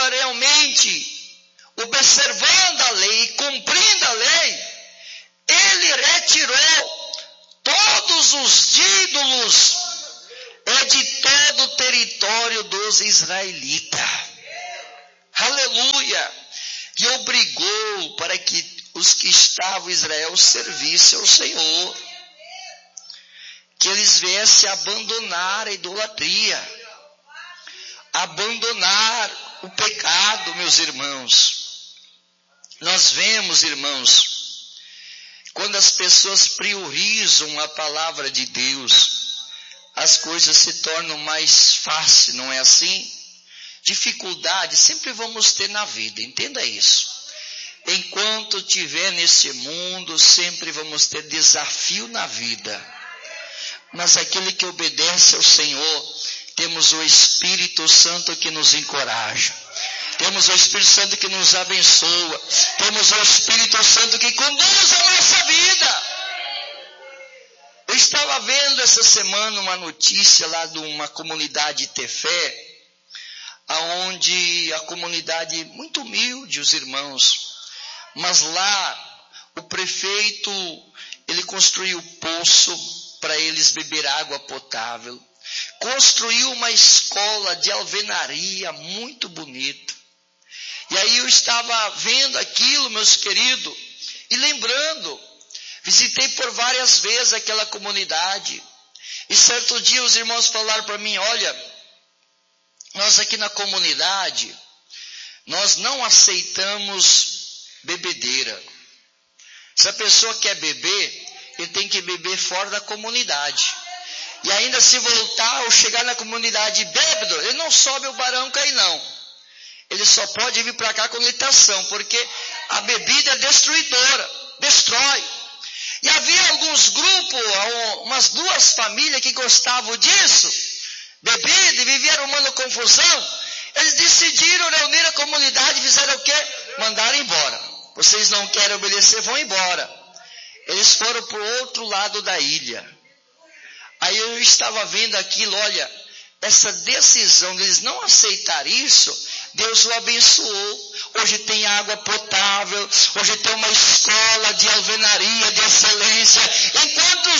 estava realmente observando a lei e cumprindo a lei, ele retirou todos os ídolos de todo o território dos israelitas. Aleluia! E obrigou para que os que estavam em Israel servissem ao Senhor, que eles viessem abandonar a idolatria, abandonar o pecado, meus irmãos. Nós vemos, irmãos, quando as pessoas priorizam a palavra de Deus, as coisas se tornam mais fáceis, não é assim? Dificuldade sempre vamos ter na vida, entenda isso. Enquanto estiver nesse mundo, sempre vamos ter desafio na vida. Mas aquele que obedece ao Senhor, temos o Espírito Santo que nos encoraja. Temos o Espírito Santo que nos abençoa. Temos o Espírito Santo que conduz a nossa vida. Eu estava vendo essa semana uma notícia lá de uma comunidade Tefé, onde a comunidade muito humilde, os irmãos, mas lá o prefeito, ele construiu poço para eles beber água potável, construiu uma escola de alvenaria muito bonita. E aí eu estava vendo aquilo, meus queridos, e lembrando, visitei por várias vezes aquela comunidade, e certo dia os irmãos falaram para mim: olha, nós aqui na comunidade, nós não aceitamos bebedeira. Se a pessoa quer beber, ele tem que beber fora da comunidade. E ainda se voltar ou chegar na comunidade bêbado, ele não sobe o barranco aí não. Ele só pode vir para cá com litação, porque a bebida é destruidora, destrói. E havia alguns grupos, umas 2 famílias que gostavam disso, bebida, e viviam arrumando confusão. Eles decidiram reunir a comunidade e fizeram o quê? Mandaram embora. Vocês não querem obedecer, vão embora. Eles foram para o outro lado da ilha. Aí eu estava vendo aquilo, olha, essa decisão deles não aceitar isso, Deus o abençoou. Hoje tem água potável, hoje tem uma escola de alvenaria, de excelência. Enquanto